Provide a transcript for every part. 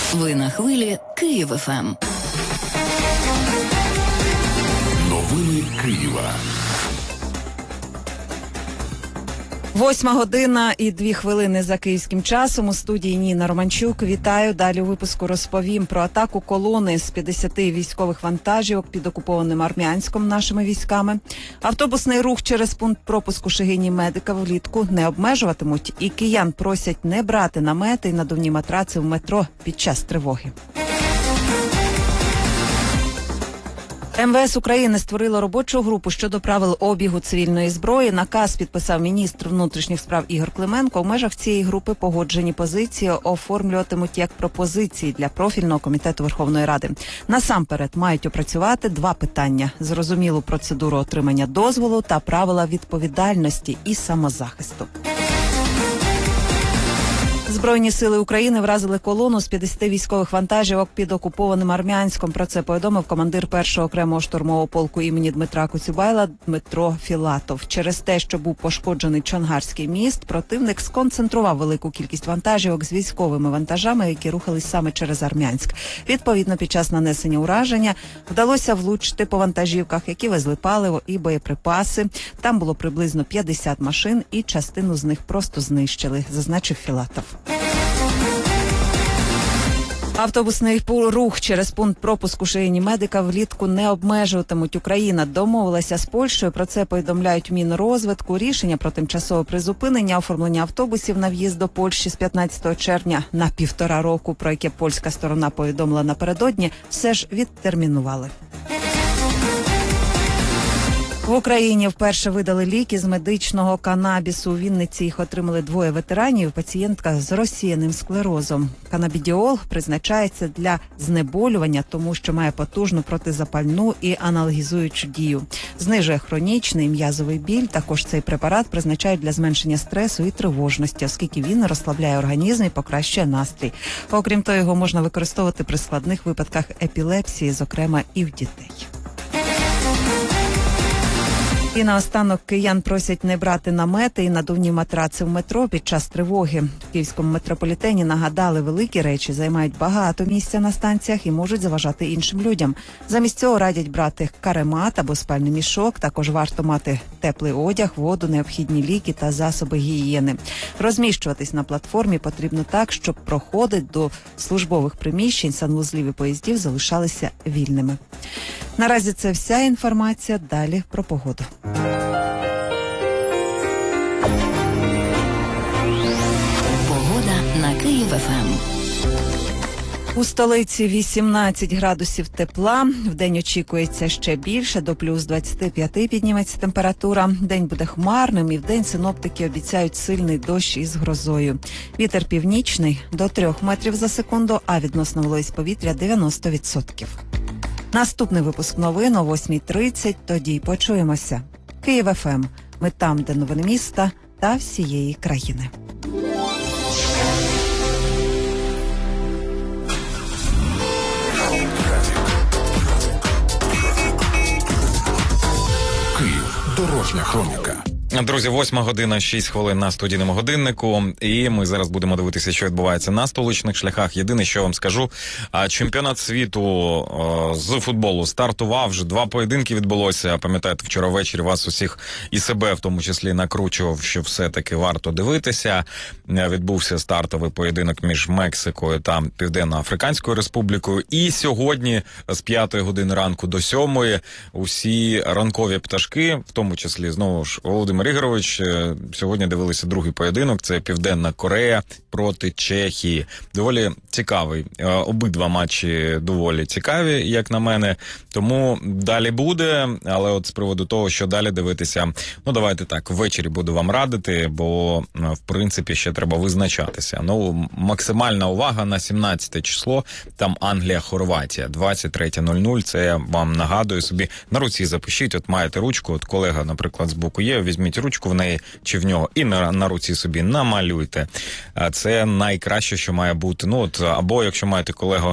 Ви на хвилі Київ ФМ. Новини Києва. 8:02 за київським часом. У студії Ніна Романчук. Вітаю. Далі у випуску розповім про атаку колони з 50 військових вантажівок під окупованим Армянськом нашими військами. Автобусний рух через пункт пропуску Шегині-Медика влітку не обмежуватимуть. І киян просять не брати намети і надувні матраци в метро під час тривоги. МВС України створило робочу групу щодо правил обігу цивільної зброї. Наказ підписав міністр внутрішніх справ Ігор Клименко. У межах цієї групи погоджені позиції оформлюватимуть як пропозиції для профільного комітету Верховної Ради. Насамперед мають опрацювати два питання: зрозумілу процедуру отримання дозволу та правила відповідальності і самозахисту. Збройні сили України вразили колону з 50 військових вантажівок під окупованим Армянськом. Про це повідомив командир 1-го окремого штурмового полку імені Дмитра Коцюбайла Дмитро Філатов. Через те, що був пошкоджений Чонгарський міст, противник сконцентрував велику кількість вантажівок з військовими вантажами, які рухались саме через Армянськ. Відповідно, під час нанесення ураження вдалося влучити по вантажівках, які везли паливо і боєприпаси. Там було приблизно 50 машин, і частину з них просто знищили, зазначив Філатов. Автобусний рух через пункт пропуску Шегині-Медика влітку не обмежуватимуть. Україна домовилася з Польщею. Про це повідомляють Мінрозвитку. Рішення про тимчасове призупинення оформлення автобусів на в'їзд до Польщі з 15 червня на 1,5 року, про яке польська сторона повідомила напередодні, все ж відтермінували. В Україні вперше видали ліки з медичного канабісу. У Вінниці їх отримали 2 ветеранів і пацієнтка з розсіяним склерозом. Канабідіол призначається для знеболювання, тому що має потужну протизапальну і анальгізуючу дію. Знижує хронічний м'язовий біль. Також цей препарат призначають для зменшення стресу і тривожності, оскільки він розслабляє організм і покращує настрій. Окрім того, його можна використовувати при складних випадках епілепсії, зокрема і в дітей. І наостанок киян просять не брати намети і надувні матраци в метро під час тривоги. В київському метрополітені нагадали, великі речі займають багато місця на станціях і можуть заважати іншим людям. Замість цього радять брати каремат або спальний мішок. Також варто мати теплий одяг, воду, необхідні ліки та засоби гігієни. Розміщуватись на платформі потрібно так, щоб проходи до службових приміщень, санвузлів і поїздів залишалися вільними. Наразі це вся інформація. Далі про погоду. Погода на Київ ФМ. У столиці 18 градусів тепла. Вдень очікується ще більше, до плюс 25 підніметься температура. День буде хмарним і вдень синоптики обіцяють сильний дощ із грозою. Вітер північний до 3 метрів за секунду, а відносна вологість повітря 90%. Наступний випуск новин о 8:30. Тоді й почуємося. Київ ФМ. Ми там, де новини міста та всієї країни. Київ. Дорожня хроніка. Друзі, 8:06 на студійному годиннику, і ми зараз будемо дивитися, що відбувається на столичних шляхах. Єдине, що вам скажу, чемпіонат світу з футболу стартував, вже 2 поєдинки відбулося. Пам'ятаєте, вчора ввечері вас усіх і себе в тому числі накручував, що все-таки варто дивитися. Відбувся стартовий поєдинок між Мексикою та Південно-Африканською Республікою. І сьогодні з 5 години ранку до 7 усі ранкові пташки, в тому числі, знову ж, Володимир Ігорович, сьогодні дивилися другий поєдинок, це Південна Корея проти Чехії. Доволі цікавий. Обидва матчі доволі цікаві, як на мене. Тому далі буде, але от з приводу того, що далі дивитися, ну давайте так, ввечері буду вам радити, бо в принципі ще треба визначатися. Ну, максимальна увага на 17 число, там Англія-Хорватія, 23:00, це я вам нагадую собі, на руці запишіть, от маєте ручку, от колега, наприклад, з боку є, візьміть ручку в неї чи в нього і на руці собі намалюйте. Це найкраще, що має бути. Ну от, або якщо маєте колегу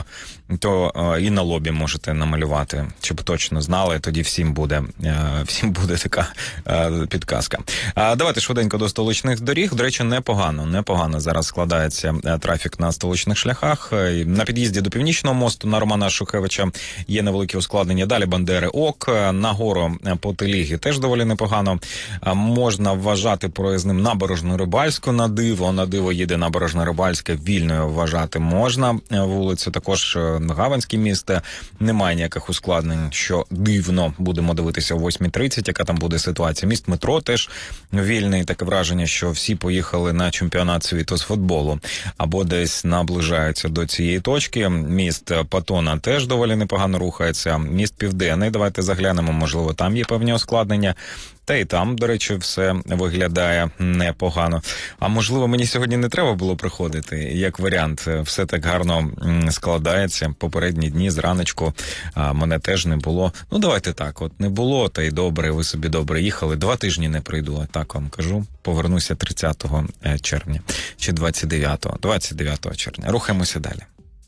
то і на лобі можете намалювати, щоб точно знали, тоді всім буде така підказка. Давайте швиденько до столичних доріг. До речі, непогано зараз складається трафік на столичних шляхах. На під'їзді до Північного мосту на Романа Шухевича є невеликі ускладнення. Далі Бандери ок, нагору по Телігі теж доволі непогано. Можна вважати проїзним Набережно-Рибальську на диво їде Набережно-Рибальське, вільною вважати можна вулицю. Також Гаванське місто, немає ніяких ускладнень, що дивно. Будемо дивитися о 8:30, яка там буде ситуація. Міст метро теж вільний, таке враження, що всі поїхали на чемпіонат світу з футболу або десь наближаються до цієї точки. Міст Патона теж доволі непогано рухається. Міст Південний, давайте заглянемо, можливо, там є певні ускладнення. Та і там, до речі, все виглядає непогано. А можливо, мені сьогодні не треба було приходити, як варіант. Все так гарно складається. Попередні дні зраночку мене теж не було. Ну, давайте так, от не було, та й добре, ви собі добре їхали. 2 тижні не прийду, а так вам кажу. Повернуся 30 червня чи 29 червня. Рухаємося далі.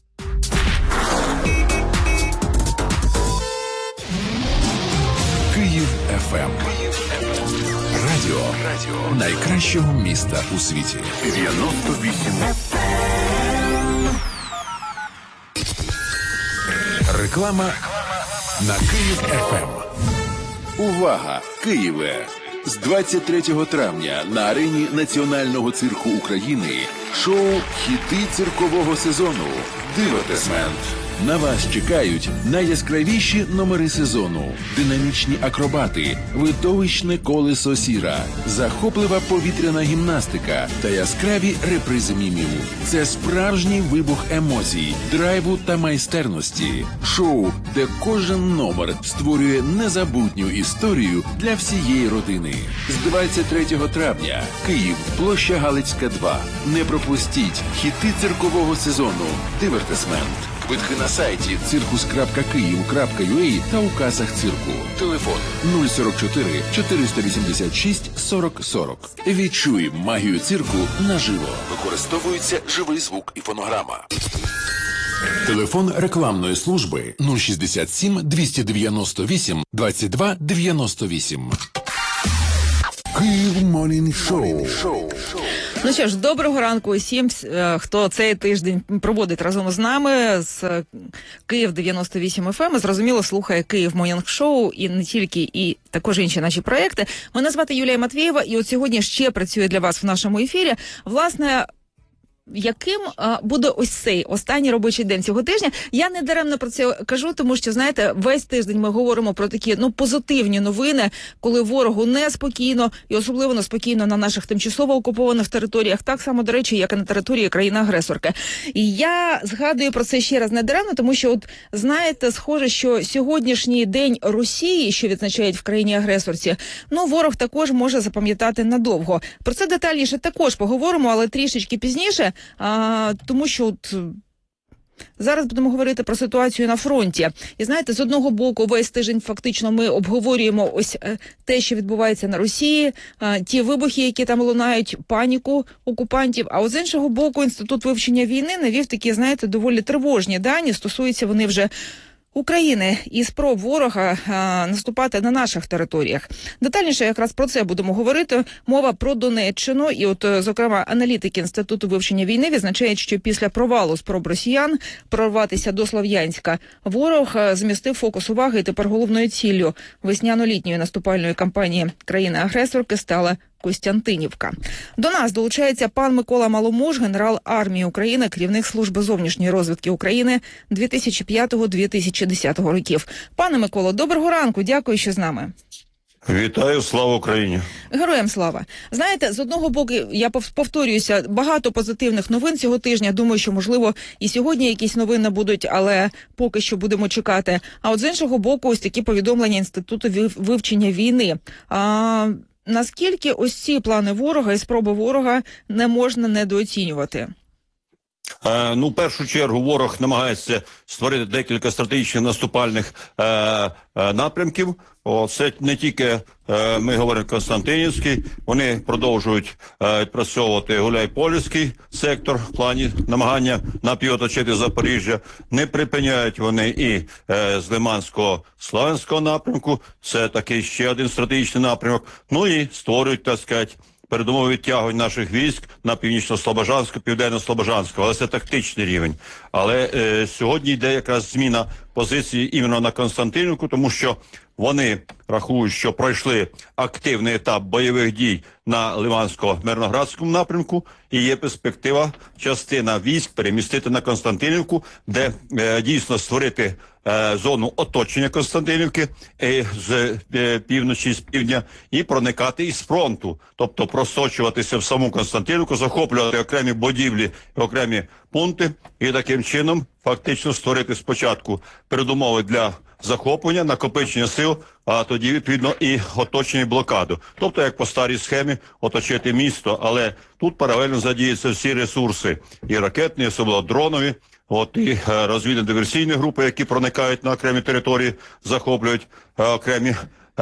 Київ ФМ. Радіо найкращого міста у світі. 98 Реклама на Київ ФМ. Увага! Києве! З 23 травня на арені Національного цирку України шоу «Хіти циркового сезону» «Дивертисмент». На вас чекають найяскравіші номери сезону, динамічні акробати, видовищне колесо сіра, захоплива повітряна гімнастика та яскраві репризи мімів. Це справжній вибух емоцій, драйву та майстерності. Шоу, де кожен номер створює незабутню історію для всієї родини. З 23 травня. Київ, площа Галицька, 2. Не пропустіть хіти циркового сезону «Дивертисмент». Квитки на сайті circus.kyiv.ua та у касах цирку. Телефон 044 486 40 40. Відчуй магію цирку наживо. Використовується живий звук і фонограма. Телефон рекламної служби 067 298 22 98. Київ Морнінг Шоу. Ну що ж, доброго ранку усім, хто цей тиждень проводить разом з нами з Київ 98 FM. Зрозуміло, слухає Київ Морнінг Шоу і не тільки, і також інші наші проекти. Мене звати Юлія Матвієва, і от сьогодні ще працює для вас в нашому ефірі. Власне, яким буде ось цей останній робочий день цього тижня. Я не даремно про це кажу, тому що, знаєте, весь тиждень ми говоримо про такі, позитивні новини, коли ворогу неспокійно, і особливо неспокійно на наших тимчасово окупованих територіях, так само, до речі, як і на території країни-агресорки. І я згадую про це ще раз не даремно, тому що, от, знаєте, схоже, що сьогоднішній день Росії, що відзначають в країні-агресорці, ворог також може запам'ятати надовго. Про це детальніше також поговоримо, але трішечки пізніше. Тому що от зараз будемо говорити про ситуацію на фронті. І знаєте, з одного боку, весь тиждень фактично ми обговорюємо ось те, що відбувається на Росії, ті вибухи, які там лунають, паніку окупантів. А от з іншого боку, Інститут вивчення війни навів такі, знаєте, доволі тривожні дані. Стосуються вони вже України і спроб ворога наступати на наших територіях. Детальніше якраз про це будемо говорити. Мова про Донеччину. І от, зокрема, аналітики Інституту вивчення війни відзначають, що після провалу спроб росіян прорватися до Слов'янська, ворог змістив фокус уваги, і тепер головною ціллю весняно-літньої наступальної кампанії країни-агресорки стала Костянтинівка. До нас долучається пан Микола Маломуж, генерал армії України, керівник служби зовнішньої розвідки України 2005-2010 років. Пане Миколо, доброго ранку, дякую, що з нами. Вітаю, слава Україні! Героям слава! Знаєте, з одного боку, я повторююся, багато позитивних новин цього тижня. Думаю, що, можливо, і сьогодні якісь новини будуть, але поки що будемо чекати. А от з іншого боку, ось такі повідомлення Інституту вивчення війни. Наскільки ось ці плани ворога і спроби ворога не можна недооцінювати? В першу чергу ворог намагається створити декілька стратегічних наступальних напрямків. Це не тільки, ми говоримо, Константинівський, вони продовжують відпрацьовувати Гуляйполівський сектор в плані намагання напівоточити Запоріжжя. Не припиняють вони і з Лиманського Славянського напрямку, це такий ще один стратегічний напрямок. Ну і створюють, так сказати, передумови відтягувань наших військ на Північно-Слобожанську, Південно-Слобожанську, але це тактичний рівень. Але сьогодні йде якраз зміна позиції іменно на Константинівку, тому що вони рахують, що пройшли активний етап бойових дій на Лимансько-Мирноградському напрямку і є перспектива частина військ перемістити на Константинівку, де дійсно створити зону оточення Константинівки з півночі, з півдня і проникати із фронту, тобто просочуватися в саму Константинівку, захоплювати окремі будівлі, окремі пункти і таким чином фактично створити спочатку передумови для захоплення, накопичення сил, а тоді, відповідно, і оточення, і блокаду. Тобто, як по старій схемі, оточити місто, але тут паралельно задіються всі ресурси, і ракетні, особливо дронові, і розвідно-диверсійні групи, які проникають на окремі території, захоплюють окремі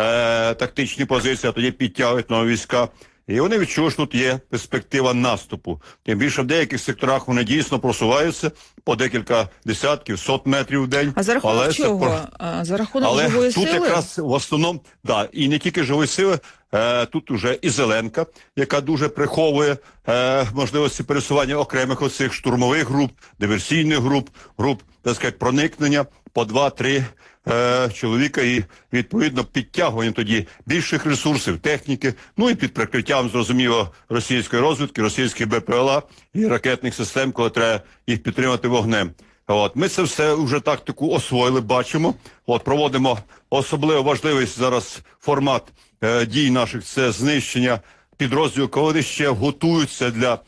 тактичні позиції, а тоді підтягують нові війська. І вони відчують, що тут є перспектива наступу. Тим більше в деяких секторах вони дійсно просуваються по декілька десятків, сот метрів в день. А за рахунок чого? За рахунок живої сили? Але тут якраз в основному, і не тільки живої сили, тут уже і Зеленка, яка дуже приховує можливості пересування окремих оцих штурмових груп, диверсійних груп, так сказати, проникнення по 2-3 чоловіка і, відповідно, підтягування тоді більших ресурсів, техніки, і під прикриттям, зрозуміло, російської розвідки, російських БПЛА і ракетних систем, коли треба їх підтримати вогнем. Ми це все вже тактику освоїли, бачимо. Проводимо особливо важливий зараз формат дій наших, це знищення підрозділів, коли вони ще готуються для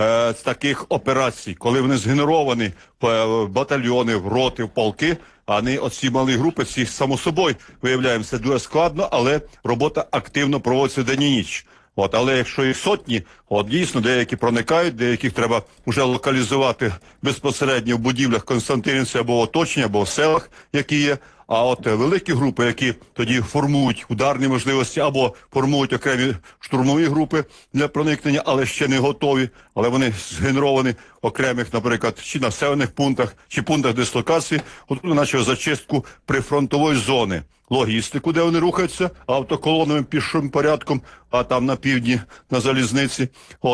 таких операцій, коли вони згенеровані в батальйони, в роти, в полки, а не оці малі групи, ці само собою виявляємо, це дуже складно, але робота активно проводиться день і ніч. Але якщо їх сотні, дійсно деякі проникають, деяких треба вже локалізувати безпосередньо в будівлях Константинівці або оточення, або в селах, які є. А великі групи, які тоді формують ударні можливості або формують окремі штурмові групи для проникнення, але ще не готові, але вони згенеровані в окремих, наприклад, чи населених пунктах, чи пунктах дислокації, готують наче зачистку прифронтової зони. Логістику, де вони рухаються, автоколонами, пішим порядком, а там на півдні, на залізниці.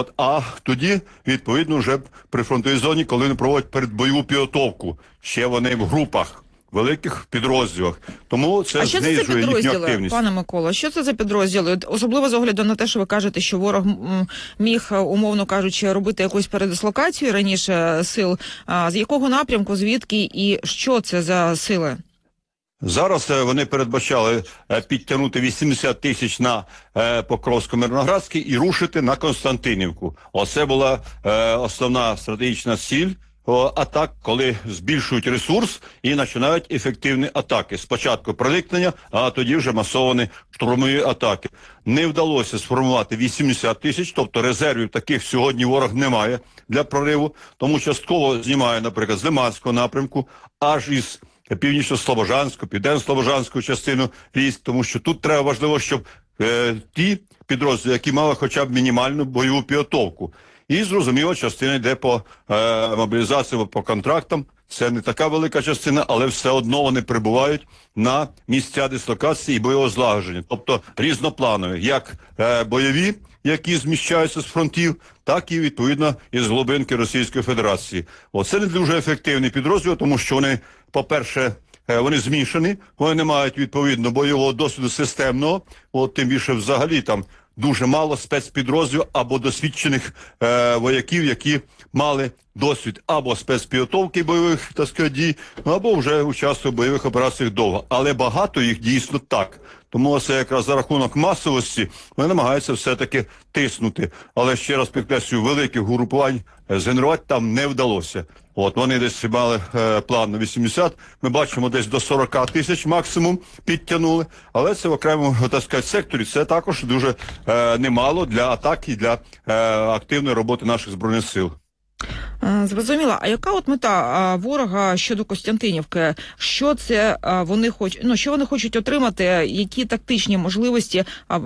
А тоді, відповідно, вже при фронтовій зоні, коли вони проводять передбойову підготовку, ще вони в групах, великих підрозділах. Тому це знижує їхню активність. Пане Микола, що це за підрозділи? Особливо з огляду на те, що ви кажете, що ворог міг, умовно кажучи, робити якусь передислокацію раніше сил. З якого напрямку, звідки і що це за сили? Зараз вони передбачали підтягнути 80 тисяч на Покровсько-Мирноградський і рушити на Константинівку. Оце була основна стратегічна ціль атак, коли збільшують ресурс і починають ефективні атаки. Спочатку проникнення, а тоді вже масовані штурмові атаки. Не вдалося сформувати 80 тисяч, тобто резервів таких сьогодні ворог не має для прориву, тому частково знімає, наприклад, з Лиманського напрямку, аж із Північно-Слобожанську, Південно-Слобожанську частину військ, тому що тут треба важливо, щоб ті підрозділи, які мали хоча б мінімальну бойову підготовку. І, зрозуміло, частина йде по мобілізації, по контрактам. Це не така велика частина, але все одно вони прибувають на місця дислокації і бойового злагодження. Тобто різнопланові, як бойові, які зміщаються з фронтів, так і, відповідно, із глибинки Російської Федерації. Це не дуже ефективний підрозділ, тому що вони, по-перше, вони змішані, вони не мають, відповідно, бойового досвіду системного, тим більше взагалі там дуже мало спецпідрозділів або досвідчених вояків, які мали досвід або спецпідготовки бойових, так сказати, дій, або вже участвують в бойових операціях довго. Але багато їх дійсно так. Тому це якраз за рахунок масовості вони намагаються все-таки тиснути. Але ще раз підкреслюю, великих угрупувань згенерувати там не вдалося. Вони десь мали план на 80, ми бачимо, десь до 40 тисяч максимум підтягнули, але це в окремому, так сказати, секторі, це також дуже немало для атаки, для активної роботи наших Збройних сил. Зрозуміло. А яка от мета ворога щодо Костянтинівки? Що це вони хочуть? Ну, що вони хочуть отримати? Які тактичні можливості,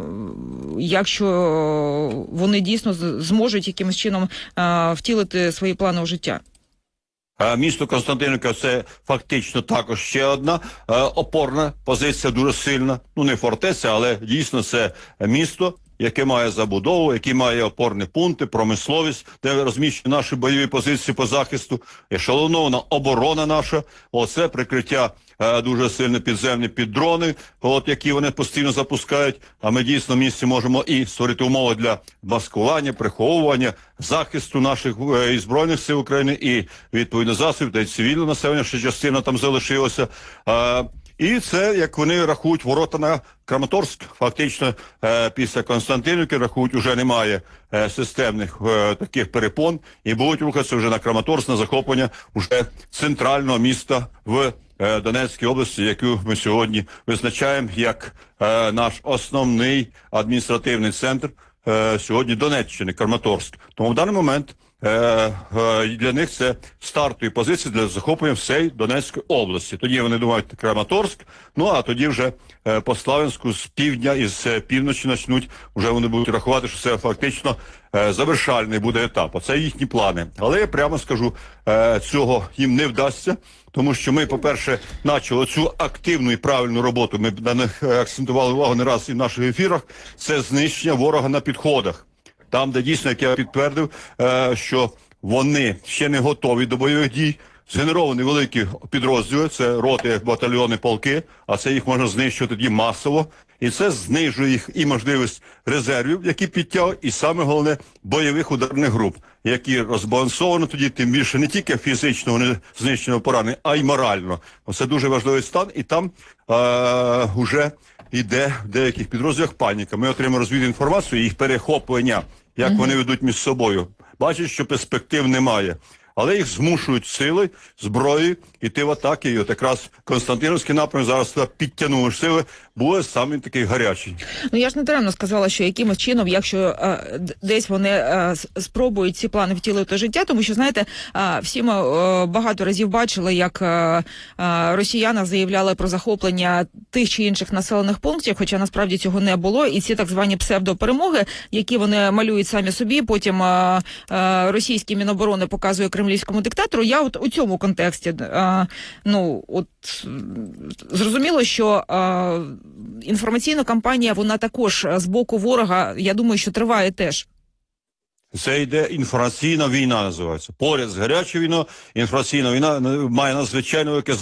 якщо вони дійсно зможуть якимось чином втілити свої плани у життя? Місто Константинівка – це фактично також ще одна опорна позиція, дуже сильна. Ну, не фортеця, але дійсно це місто, яке має забудову, яке має опорні пункти, промисловість, де розміщені наші бойові позиції по захисту, ешелонована оборона наша, оце прикриття дуже сильне підземні під дрони, які вони постійно запускають, а ми дійсно в місті можемо і створити умови для маскування, приховування, захисту наших і Збройних сил України, і відповідно засобів, та й цивільне населення, що частина там залишилося. І це, як вони рахують, ворота на Краматорськ. Фактично після Константинівки, рахують, вже немає системних таких перепон і будуть рухатися вже на Краматорськ, на захоплення вже центрального міста в Донецькій області, яку ми сьогодні визначаємо як наш основний адміністративний центр сьогодні Донеччини, Краматорськ. Тому в даний момент для них це стартові позиції для захоплення всієї Донецької області. Тоді вони думають Краматорськ, ну а тоді вже по Славянську з півдня і з півночі почнуть, вже вони будуть рахувати, що це фактично завершальний буде етап. Оце їхні плани. Але я прямо скажу, цього їм не вдасться, тому що ми, по-перше, почали цю активну і правильну роботу, ми на них акцентували увагу не раз і в наших ефірах, це знищення ворога на підходах. Там, де дійсно, як я підтвердив, що вони ще не готові до бойових дій, згенеровані великі підрозділи, це роти, батальйони, полки, а це їх можна знищувати тоді масово, і це знижує їх і можливість резервів, які підтягують, і саме головне, бойових ударних груп, які розбалансовано тоді, тим більше не тільки фізично вони знищені поранені, а й морально. Це дуже важливий стан, і там вже йде в деяких підрозділах паніка. Ми отримали розвідну інформацію, їх перехоплення, як вони ведуть між собою. Бачать, що перспектив немає. Але їх змушують сили, зброї йти в атаки. І от якраз Константинівський напрямок зараз туди підтягнули сили, буде саме такий гарячий. Ну я ж не даремно сказала, що якимось чином, якщо десь вони спробують ці плани втілити життя, тому що, знаєте, всі ми багато разів бачили, як росіяни заявляли про захоплення тих чи інших населених пунктів, хоча насправді цього не було, і ці так звані псевдоперемоги, які вони малюють самі собі, потім російський Міноборони показує кремлівському диктатору. Я от у цьому контексті, зрозуміло, що інформаційна кампанія, вона також з боку ворога, я думаю, що триває теж. Це йде інформаційна війна, називається. Поряд з гарячою війною, інформаційна війна має надзвичайно велике